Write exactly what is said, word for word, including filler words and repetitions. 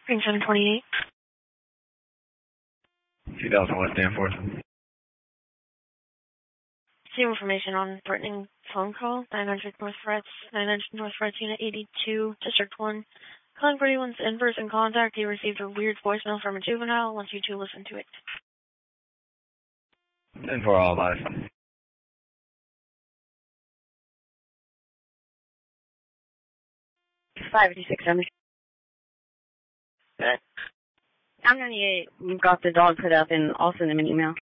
Ring seven twenty-eight. two thousand West Danforth. See information on threatening phone call. nine hundred North Frets, nine hundred North Frets, Unit eighty-two, District one. Calling for anyone's in-person contact. You received a weird voicemail from a juvenile. Wants you to listen to it. And for all life. five fifty-six, seventy. Good. I'm ninety-eight. We've got the dog put up, and I'll send him an email.